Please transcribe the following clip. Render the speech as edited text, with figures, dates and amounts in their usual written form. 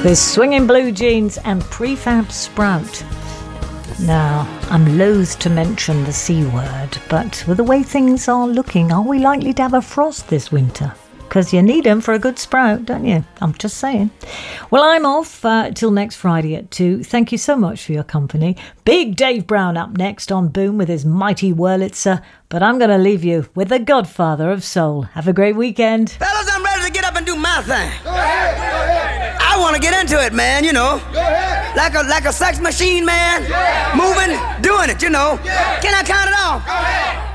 There's Swinging Blue Jeans and Prefab Sprout. Now, I'm loath to mention the C word, but with the way things are looking, are we likely to have a frost this winter? Because you need them for a good sprout, don't you? I'm just saying. Well, I'm off till next Friday at 2. Thank you so much for your company. Big Dave Brown up next on Boom with his mighty Wurlitzer. But I'm going to leave you with the godfather of soul. Have a great weekend. Fellas, I'm ready to get up and do my thing. Go ahead. I want to get into it, man, you know. Go ahead. Like a sex machine, man. Yeah. Moving, doing it, you know. Yeah. Can I count it off? Go ahead.